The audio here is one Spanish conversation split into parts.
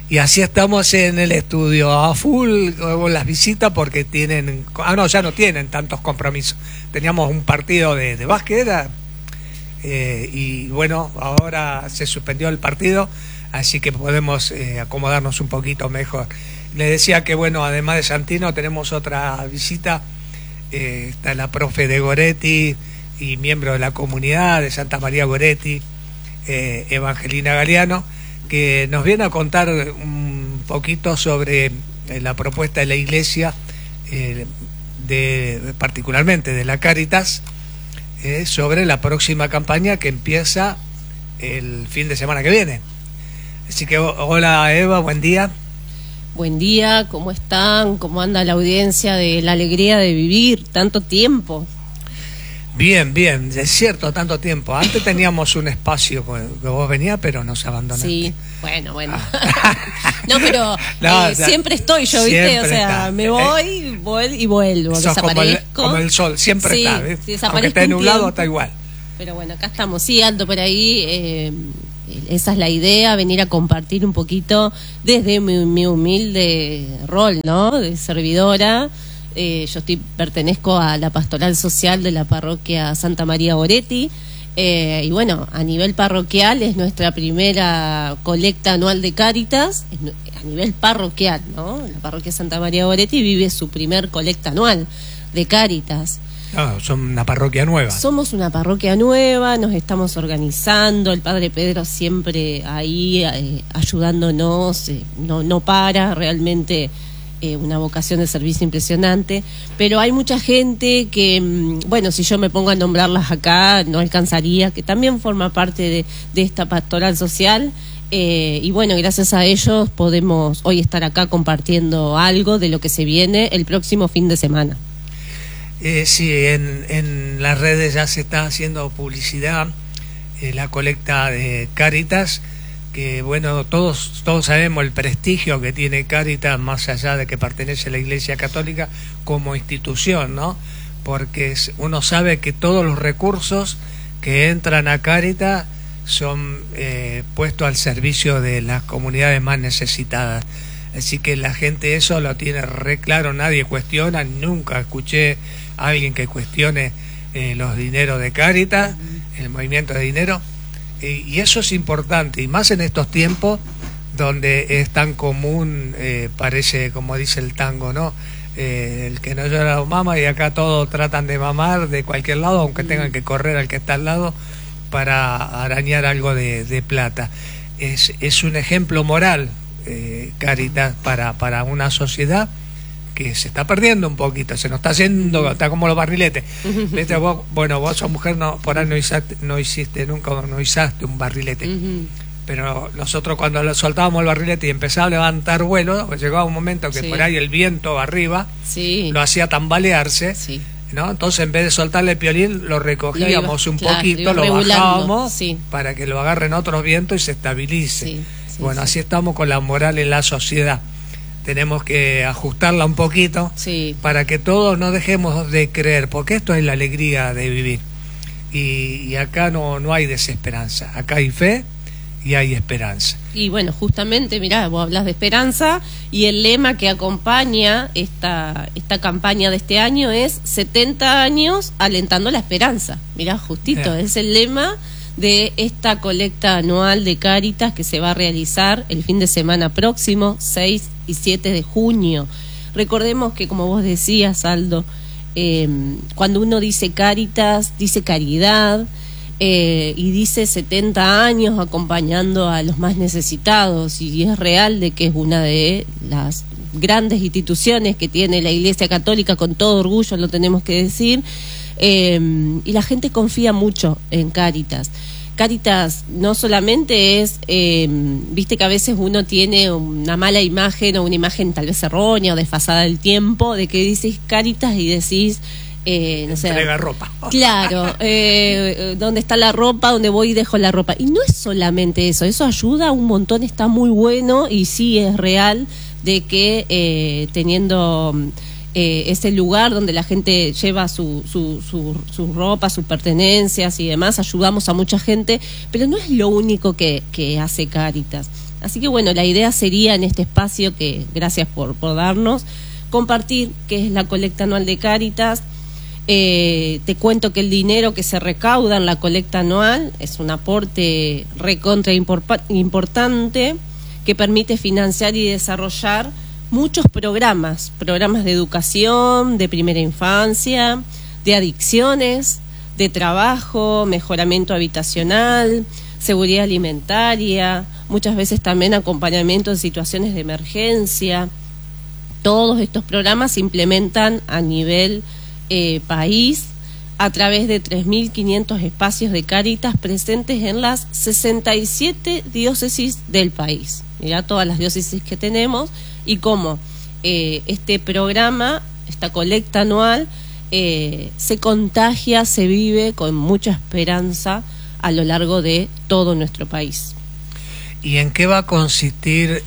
Y así estamos en el estudio a full con las visitas porque tienen... no, ya no tienen tantos compromisos. Teníamos un partido de básquet, era, y bueno, ahora se suspendió el partido, así que podemos acomodarnos un poquito mejor. Le decía que, bueno, además de Santino, tenemos otra visita. Está la profe de Goretti y miembro de la comunidad de Santa María Goretti, Evangelina Galeano, que nos viene a contar un poquito sobre la propuesta de la Iglesia, particularmente de la Cáritas, sobre la próxima campaña que empieza el fin de semana que viene. Así que hola Eva, buen día. Buen día, ¿cómo están? ¿Cómo anda la audiencia de La Alegría de Vivir? Tanto tiempo. Bien, bien, es cierto, tanto tiempo. Antes teníamos un espacio que vos venías, pero nos abandonaste. Sí, bueno. No, pero siempre estoy yo, ¿viste? O sea, me voy y vuelvo, desaparezco. Como el sol, siempre sí, está, ¿ves? Sí, aunque esté nublado, está igual. Pero bueno, acá estamos, sí, Aldo, por ahí. Esa es la idea, venir a compartir un poquito desde mi humilde rol, ¿no? De servidora. Yo pertenezco a la pastoral social de la parroquia Santa María Goretti, y bueno, a nivel parroquial es nuestra primera colecta anual de Cáritas, a nivel parroquial, ¿no? La parroquia Santa María Goretti vive su primer colecta anual de Cáritas. Son una parroquia nueva. Somos una parroquia nueva, nos estamos organizando, el Padre Pedro siempre ahí ayudándonos, no para, realmente una vocación de servicio impresionante, pero hay mucha gente que, bueno, si yo me pongo a nombrarlas acá no alcanzaría, que también forma parte de esta pastoral social, y bueno, gracias a ellos podemos hoy estar acá compartiendo algo de lo que se viene el próximo fin de semana. Sí, en las redes ya se está haciendo publicidad, la colecta de Cáritas, que bueno, todos sabemos el prestigio que tiene Cáritas, más allá de que pertenece a la Iglesia Católica como institución, ¿no? Porque uno sabe que todos los recursos que entran a Cáritas son puestos al servicio de las comunidades más necesitadas. Así que la gente eso lo tiene re claro, nadie cuestiona, nunca escuché a alguien que cuestione los dineros de Cáritas, el movimiento de dinero, y eso es importante, y más en estos tiempos donde es tan común, parece como dice el tango, ¿no? El que no llora no mama, y acá todos tratan de mamar de cualquier lado, aunque tengan que correr al que está al lado para arañar algo de plata. Es un ejemplo moral, Cáritas, para una sociedad que se está perdiendo un poquito, se nos está haciendo, está como los barriletes. ¿Viste? Vos sos mujer, por ahí no hiciste nunca, no izaste un barrilete. Pero nosotros cuando soltábamos el barrilete y empezaba a levantar vuelo, pues llegaba un momento que por ahí el viento arriba lo hacía tambalearse, ¿no? Entonces en vez de soltarle el piolín, lo recogíamos un poquito, lo bajábamos para que lo agarren otros vientos y se estabilice. Bueno, así estamos con la moral en la sociedad. Tenemos que ajustarla un poquito para que todos no dejemos de creer, porque esto es la alegría de vivir. Y acá no hay desesperanza, acá hay fe y hay esperanza. Y bueno, justamente, mirá, vos hablas de esperanza, y el lema que acompaña esta campaña de este año es 70 años alentando la esperanza. Mirá, justito, es el lema de esta colecta anual de Cáritas que se va a realizar el fin de semana próximo, 6 y 7 de junio. Recordemos que, como vos decías, Aldo, cuando uno dice Cáritas, dice caridad, y dice 70 años acompañando a los más necesitados, y es real de que es una de las grandes instituciones que tiene la Iglesia Católica, con todo orgullo lo tenemos que decir. Y la gente confía mucho en Cáritas. Cáritas no solamente es, viste que a veces uno tiene una mala imagen o una imagen tal vez errónea o desfasada del tiempo, de que dices Cáritas y decís, no sé, entrega ropa. Claro, ¿dónde está la ropa? ¿Dónde voy y dejo la ropa? Y no es solamente eso ayuda un montón, está muy bueno, y sí es real de que teniendo ese lugar donde la gente lleva su ropa, sus pertenencias y demás, ayudamos a mucha gente, pero no es lo único que hace Cáritas. Así que bueno, la idea sería en este espacio, que gracias por darnos, compartir qué es la colecta anual de Cáritas. Te cuento que el dinero que se recauda en la colecta anual es un aporte recontra importante que permite financiar y desarrollar muchos programas de educación, de primera infancia, de adicciones, de trabajo, mejoramiento habitacional, seguridad alimentaria, muchas veces también acompañamiento en situaciones de emergencia. Todos estos programas se implementan a nivel país a través de 3.500 espacios de Cáritas presentes en las 67 diócesis del país. Mirá todas las diócesis que tenemos y cómo este programa, esta colecta anual, se contagia, se vive con mucha esperanza a lo largo de todo nuestro país. ¿Y en qué va a consistir?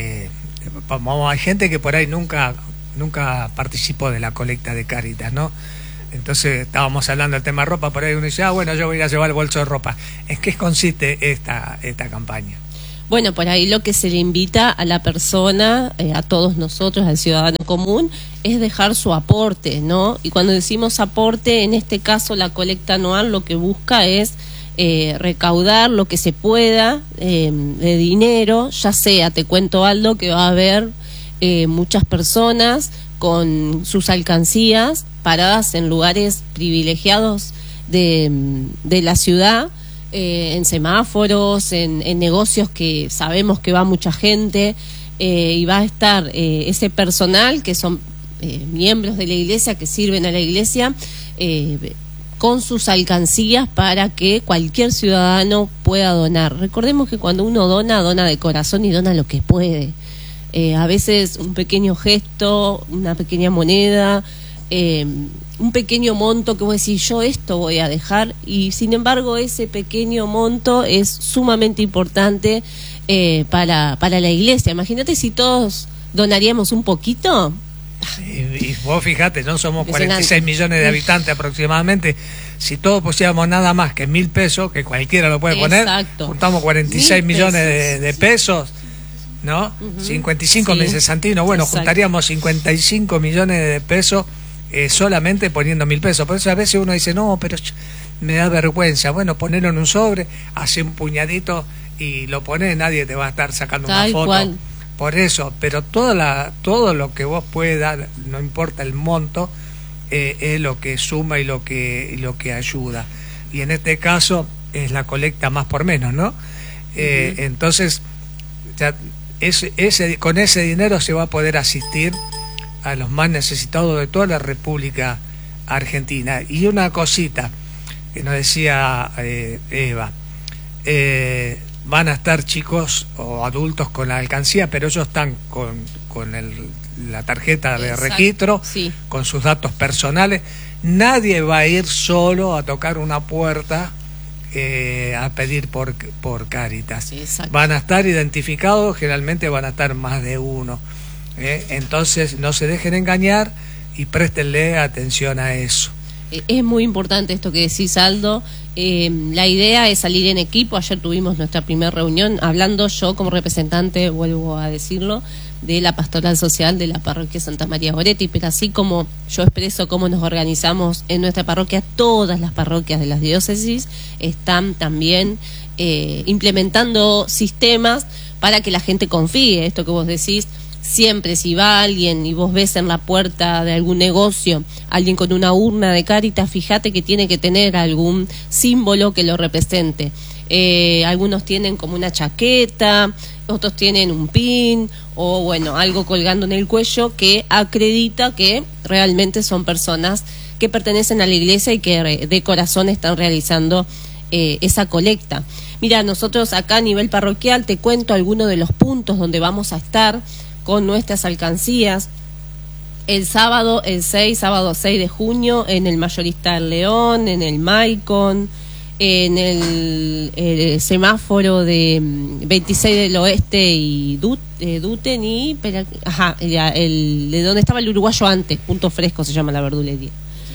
Hay gente que por ahí nunca participó de la colecta de Cáritas, ¿no? Entonces estábamos hablando del tema ropa, por ahí uno dice, bueno, yo voy a ir a llevar el bolso de ropa. ¿En qué consiste esta campaña? Bueno, por ahí lo que se le invita a la persona, a todos nosotros, al ciudadano común, es dejar su aporte, ¿no? Y cuando decimos aporte, en este caso la colecta anual lo que busca es recaudar lo que se pueda de dinero, ya sea, te cuento Aldo, que va a haber muchas personas con sus alcancías paradas en lugares privilegiados de la ciudad, en semáforos, en negocios que sabemos que va mucha gente, y va a estar ese personal que son miembros de la iglesia, que sirven a la iglesia, con sus alcancías para que cualquier ciudadano pueda donar. Recordemos que cuando uno dona de corazón y dona lo que puede. A veces un pequeño gesto, una pequeña moneda, un pequeño monto que vos decís, yo esto voy a dejar, y sin embargo ese pequeño monto es sumamente importante para la iglesia. Imagínate si todos donaríamos un poquito. Y vos fijate, no somos 46 millones de habitantes aproximadamente. Si todos pusiéramos nada más que 1.000 pesos, que cualquiera lo puede poner, juntamos 46 millones de pesos, ¿no? 55 meses Santino, bueno, exacto. Juntaríamos 55 millones de pesos solamente poniendo 1.000 pesos. Por eso a veces uno dice, no, pero me da vergüenza. Bueno, ponerlo en un sobre, hace un puñadito y lo pones, nadie te va a estar sacando una foto. Cual. Por eso, pero todo lo que vos puedes dar, no importa el monto, es lo que suma y lo que ayuda. Y en este caso es la colecta más por menos, ¿no? Entonces, ya con ese dinero se va a poder asistir a los más necesitados de toda la República Argentina. Y una cosita que nos decía Eva, van a estar chicos o adultos con la alcancía, pero ellos están con la tarjeta de registro, sí, con sus datos personales. Nadie va a ir solo a tocar una puerta a pedir por Cáritas. Van a estar identificados, generalmente van a estar más de uno. Entonces no se dejen engañar y préstenle atención a eso. Es muy importante esto que decís, Aldo. La idea es salir en equipo. Ayer tuvimos nuestra primera reunión, hablando yo como representante, vuelvo a decirlo, de la Pastoral Social de la Parroquia Santa María Goretti, pero así como yo expreso cómo nos organizamos en nuestra parroquia, todas las parroquias de las diócesis están también implementando sistemas para que la gente confíe. Esto que vos decís, siempre si va alguien y vos ves en la puerta de algún negocio alguien con una urna de Cáritas, fíjate que tiene que tener algún símbolo que lo represente. Algunos tienen como una chaqueta, otros tienen un pin o bueno, algo colgando en el cuello que acredita que realmente son personas que pertenecen a la iglesia y que de corazón están realizando esa colecta. Mira, nosotros acá a nivel parroquial te cuento algunos de los puntos donde vamos a estar con nuestras alcancías. El sábado 6 de junio en el Mayorista del León, en el Maicon, en el semáforo de 26 del Oeste y Duten y el de donde estaba el uruguayo antes, Punto Fresco se llama la verdulería.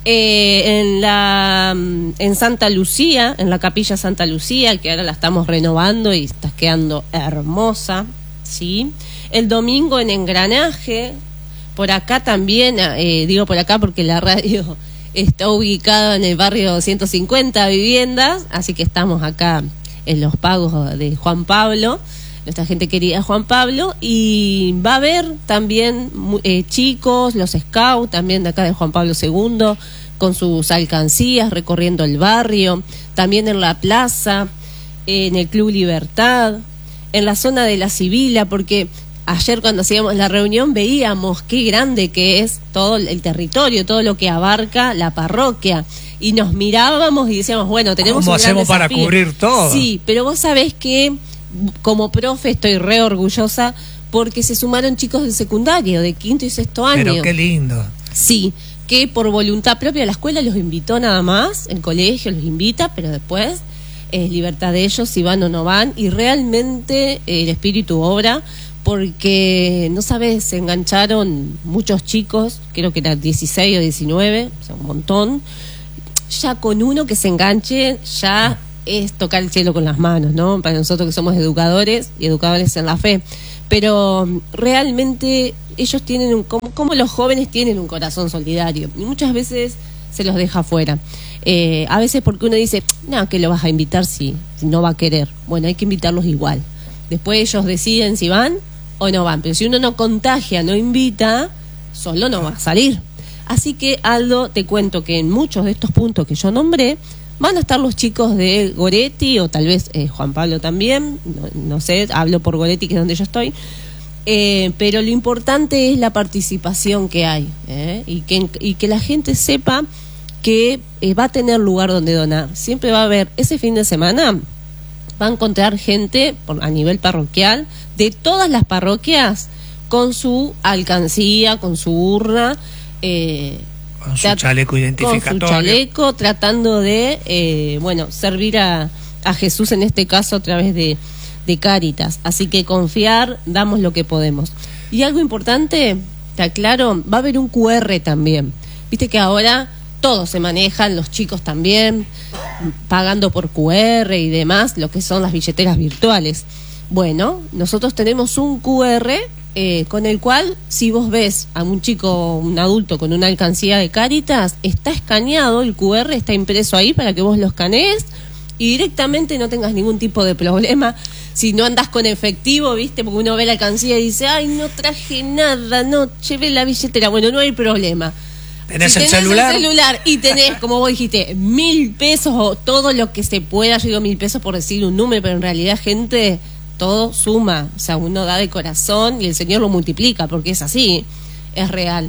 En Santa Lucía, en la capilla Santa Lucía, que ahora la estamos renovando y está quedando hermosa, ¿sí? El domingo en Engranaje, por acá también, digo por acá porque la radio está ubicada en el barrio 150 viviendas, así que estamos acá en los pagos de Juan Pablo, nuestra gente querida Juan Pablo, y va a haber también chicos, los scouts también de acá de Juan Pablo II, con sus alcancías recorriendo el barrio, también en la plaza, en el Club Libertad, en la zona de la Sibila, porque ayer cuando hacíamos la reunión veíamos qué grande que es todo el territorio, todo lo que abarca la parroquia, y nos mirábamos y decíamos, bueno, tenemos ¿cómo un gran hacemos para desafío. cubrir todo? Sí, pero vos sabés que como profe estoy re orgullosa porque se sumaron chicos del secundario, de quinto y sexto año. Pero qué lindo. Sí, que por voluntad propia la escuela los invitó nada más, el colegio los invita, pero después es libertad de ellos si van o no van, y realmente el espíritu obra, porque no sabes, se engancharon muchos chicos, creo que eran 16 o 19, o sea, un montón. Ya con uno que se enganche, ya es tocar el cielo con las manos, ¿no? Para nosotros que somos educadores y educadores en la fe. Pero realmente ellos tienen como los jóvenes tienen un corazón solidario, y muchas veces se los deja fuera. A veces porque uno dice, no, que lo vas a invitar si no va a querer. Bueno, hay que invitarlos igual. Después ellos deciden si van o no van. Pero si uno no contagia, no invita, solo no va a salir. Así que, Aldo, te cuento que en muchos de estos puntos que yo nombré, van a estar los chicos de Goretti, o tal vez Juan Pablo también, no sé, hablo por Goretti, que es donde yo estoy, pero lo importante es la participación que hay, y que la gente sepa que va a tener lugar donde donar. Siempre va a haber, ese fin de semana, va a encontrar gente a nivel parroquial, de todas las parroquias, con su alcancía, con su urna, con su chaleco identificatorio. Con su chaleco, tratando de, servir a Jesús, en este caso a través de Cáritas. Así que confiar, damos lo que podemos. Y algo importante, te aclaro, va a haber un QR también. Viste que ahora todos se manejan, los chicos también, pagando por QR y demás, lo que son las billeteras virtuales. Bueno, nosotros tenemos un QR con el cual, si vos ves a un chico, un adulto con una alcancía de Cáritas, está escaneado, el QR está impreso ahí para que vos lo escanees y directamente no tengas ningún tipo de problema. Si no andás con efectivo, viste, porque uno ve la alcancía y dice, ay, no traje nada, no llevé la billetera. Bueno, no hay problema. ¿Tenés el celular? El celular y tenés, como vos dijiste, 1.000 pesos o todo lo que se pueda. Yo digo 1.000 pesos por decir un número, pero en realidad, gente, todo suma. O sea, uno da de corazón y el Señor lo multiplica, porque es así, es real.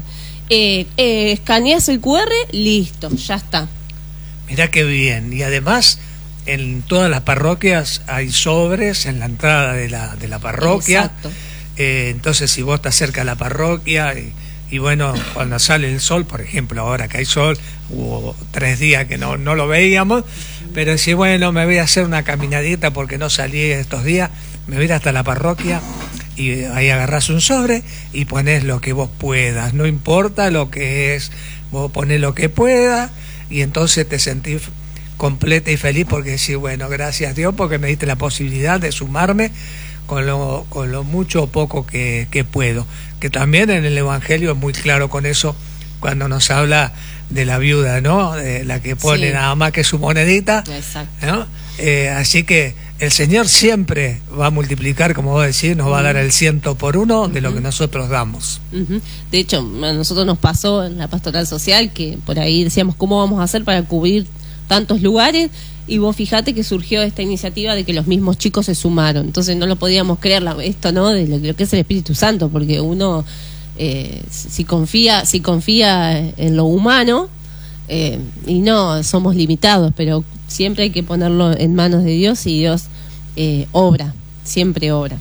Escaneas el QR, listo, ya está. Mirá qué bien. Y además, en todas las parroquias hay sobres en la entrada de la parroquia. Exacto. Entonces, si vos estás cerca de la parroquia y bueno, cuando sale el sol, por ejemplo, ahora que hay sol, hubo 3 días que no lo veíamos, pero si bueno, me voy a hacer una caminadita porque no salí estos días, me voy a ir hasta la parroquia y ahí agarrás un sobre y ponés lo que vos puedas, no importa lo que es, vos ponés lo que puedas y entonces te sentís completa y feliz porque decís, bueno, gracias a Dios porque me diste la posibilidad de sumarme con lo mucho o poco que puedo, que también en el Evangelio es muy claro con eso cuando nos habla de la viuda, ¿no? De la que pone nada más que su monedita. Exacto. ¿No? Así que el Señor siempre va a multiplicar, como vos decís, nos va a dar el 100 por 1 de lo que nosotros damos. De hecho, a nosotros nos pasó en la pastoral social que por ahí decíamos cómo vamos a hacer para cubrir tantos lugares, y vos fijate que surgió esta iniciativa de que los mismos chicos se sumaron. Entonces no lo podíamos creer, esto, ¿no? De lo que es el Espíritu Santo, porque uno si confía en lo humano, y no, somos limitados, pero siempre hay que ponerlo en manos de Dios, y Dios obra, siempre obra.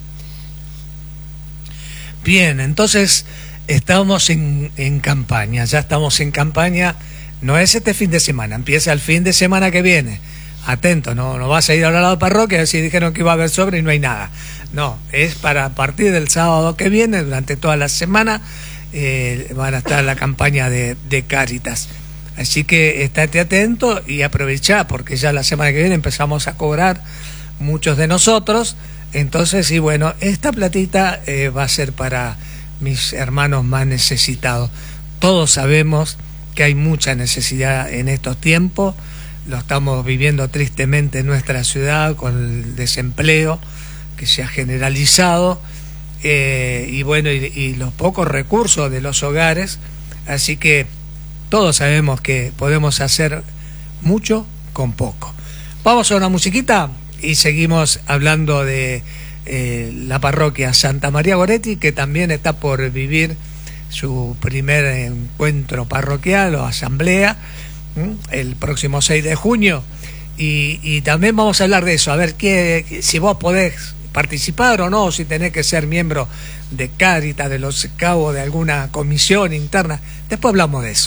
Bien, entonces estamos en campaña, ya estamos en campaña. No es este fin de semana, empieza el fin de semana que viene. Atento, no vas a ir ahora a la parroquia si dijeron que iba a haber sobre y no hay nada. No, es para a partir del sábado que viene, durante toda la semana, van a estar la campaña de Cáritas. Así que estate atento y aprovechá, porque ya la semana que viene empezamos a cobrar muchos de nosotros. Entonces, y bueno, esta platita va a ser para mis hermanos más necesitados. Todos sabemos que hay mucha necesidad en estos tiempos, lo estamos viviendo tristemente en nuestra ciudad con el desempleo que se ha generalizado, y bueno, y los pocos recursos de los hogares, así que todos sabemos que podemos hacer mucho con poco. Vamos a una musiquita y seguimos hablando de la parroquia Santa María Goretti, que también está por vivir su primer encuentro parroquial o asamblea el próximo 6 de junio, y también vamos a hablar de eso, a ver si vos podés participar o no, si tenés que ser miembro de Cáritas, de los Cabos, de alguna comisión interna. Después hablamos de eso.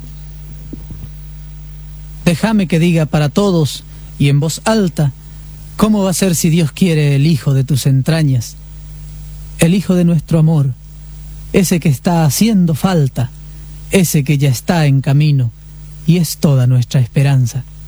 Déjame que diga para todos y en voz alta, ¿cómo va a ser si Dios quiere el hijo de tus entrañas? El hijo de nuestro amor, ese que está haciendo falta, ese que ya está en camino y es toda nuestra esperanza.